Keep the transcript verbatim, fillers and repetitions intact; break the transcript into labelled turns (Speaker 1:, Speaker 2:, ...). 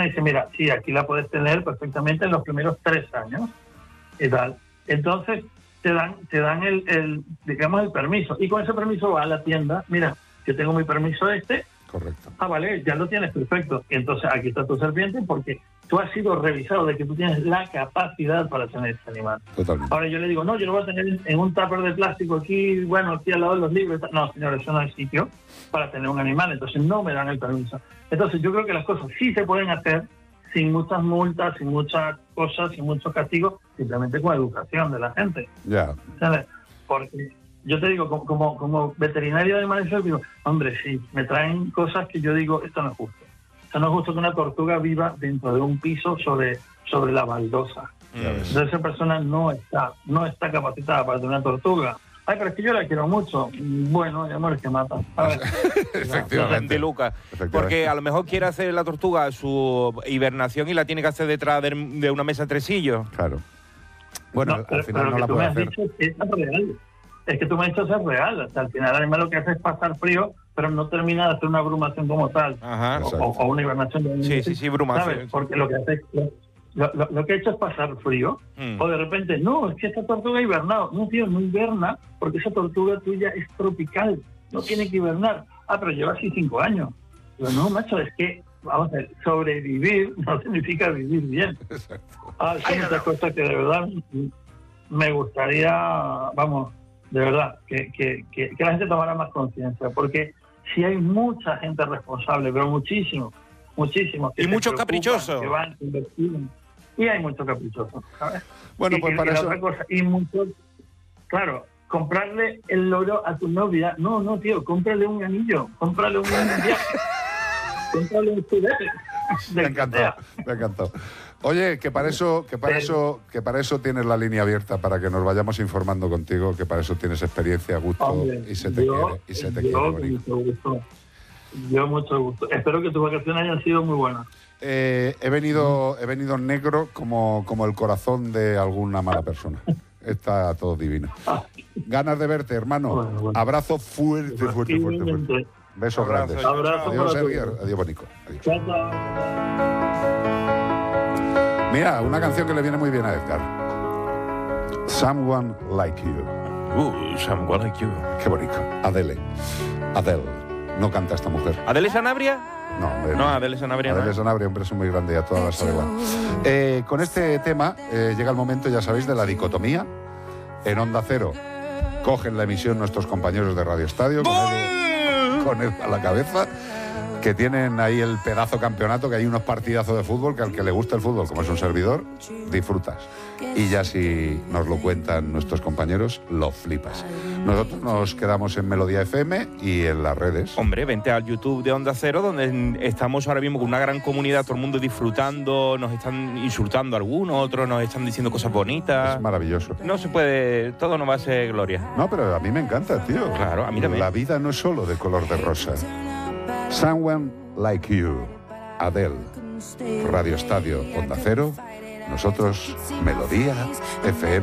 Speaker 1: persona dice, mira, sí, aquí la puedes tener perfectamente en los primeros tres años y tal. Entonces te dan te dan el, el digamos el permiso, y con ese permiso va a la tienda, mira, yo tengo mi permiso este.
Speaker 2: Correcto.
Speaker 1: Ah, vale, ya lo tienes, perfecto. Y entonces aquí está tu serpiente porque tú has sido revisado de que tú tienes la capacidad para tener este animal.
Speaker 2: Totalmente.
Speaker 1: Ahora yo le digo, no, yo lo voy a tener en un tupper de plástico aquí, bueno, aquí al lado de los libros. No, señor, eso no es sitio para tener un animal, entonces no me dan el permiso. Entonces yo creo que las cosas sí se pueden hacer sin muchas multas, sin muchas cosas, sin muchos castigos, simplemente con educación de la gente.
Speaker 2: Ya.
Speaker 1: ¿Sabes? Porque yo te digo, como, como, como veterinario de animales, yo digo, hombre, sí, me traen cosas que yo digo, esto no es justo. Esto no es justo que una tortuga viva dentro de un piso sobre, sobre la baldosa. Entonces esa persona no está, no está capacitada para tener una tortuga. Ay, pero es que yo la quiero mucho. Bueno, hay amores que matan. A ver.
Speaker 2: Efectivamente.
Speaker 3: De Lucas. Porque a lo mejor quiere hacer la tortuga su hibernación y la tiene que hacer detrás de, de una mesa de tresillos.
Speaker 2: Claro. Bueno,
Speaker 1: no,
Speaker 2: al,
Speaker 1: pero,
Speaker 2: al final
Speaker 1: pero
Speaker 2: no la
Speaker 1: tú
Speaker 2: puede
Speaker 1: me has
Speaker 2: hacer.
Speaker 1: dicho que es real. Es que tú me has dicho que es real. O sea, al final el animal lo que hace es pasar frío, pero no termina de hacer una brumación como tal.
Speaker 3: Ajá.
Speaker 1: O, o una hibernación. De
Speaker 3: sí, sí, sí, brumación.
Speaker 1: ¿Sabes? Porque lo que hace es... Lo, lo, lo que ha hecho es pasar frío, mm. o de repente, no, es que esta tortuga ha hibernado. No, tío, no hiberna, porque esa tortuga tuya es tropical, no tiene que hibernar. Ah, pero lleva así cinco años. Pero no, macho, es que, vamos a ver, sobrevivir no significa vivir bien. Ah, son muchas cosas que de verdad me gustaría, vamos, de verdad, que, que, que, que la gente tomara más conciencia, porque si hay mucha gente responsable, pero muchísimo, muchísimo.
Speaker 3: Y mucho caprichoso.
Speaker 1: Que van, que investigan. Y hay mucho caprichoso, ¿sabes?
Speaker 2: Bueno,
Speaker 1: y,
Speaker 2: pues
Speaker 1: y,
Speaker 2: para
Speaker 1: y
Speaker 2: eso...
Speaker 1: Otra cosa, y mucho, claro, comprarle el loro a tu novia. No, no, tío, cómprale un anillo, cómprale un viaje, cómprale un juguete.
Speaker 2: Me encantó, me encantó. Oye, que para eso, que para eso, que para eso tienes la línea abierta, para que nos vayamos informando contigo, que para eso tienes experiencia, gusto, Hombre, y se te yo, quiere, y se te
Speaker 1: yo,
Speaker 2: quiere.
Speaker 1: Mucho gusto. Yo mucho gusto. Espero que tus vacaciones hayan sido muy buenas.
Speaker 2: Eh, he venido, he venido negro como, como el corazón de alguna mala persona. Está todo divino. Ganas de verte, hermano. Bueno, bueno. Abrazo fuerte, fuerte, fuerte, fuerte. Besos
Speaker 1: Abrazo,
Speaker 2: grandes.
Speaker 1: Abrazo
Speaker 2: Adiós, Sergio. Adiós, Bonico. Adiós. Chao, chao. Mira, una canción que le viene muy bien a Edgar. Someone Like You.
Speaker 3: Uh, Someone Like You.
Speaker 2: Qué bonito. Adele. Adele. No canta esta mujer.
Speaker 3: ¿Adele Sanabria?
Speaker 2: No, hombre,
Speaker 3: no, Adele Sanabria.
Speaker 2: Adele
Speaker 3: no.
Speaker 2: Sanabria, un preso muy grande, y a todas las sabe igual. Eh, con este tema eh, llega el momento, ya sabéis, de la dicotomía. En Onda Cero cogen la emisión nuestros compañeros de Radio Estadio, con él, con él a la cabeza, que tienen ahí el pedazo campeonato, que hay unos partidazos de fútbol, que al que le gusta el fútbol, como es un servidor, disfrutas. Y ya si nos lo cuentan nuestros compañeros, lo flipas. Nosotros nos quedamos en Melodía F M y en las redes.
Speaker 3: Hombre, vente al YouTube de Onda Cero, donde estamos ahora mismo con una gran comunidad, todo el mundo disfrutando, nos están insultando algunos, otros nos están diciendo cosas bonitas.
Speaker 2: Es maravilloso.
Speaker 3: No se puede, todo no va a ser gloria.
Speaker 2: No, pero a mí me encanta, tío.
Speaker 3: Claro, a mí también.
Speaker 2: La vida no es solo de color de rosa. Someone Like You, Adele, Radio Estadio, Onda Cero, nosotros, Melodía F M.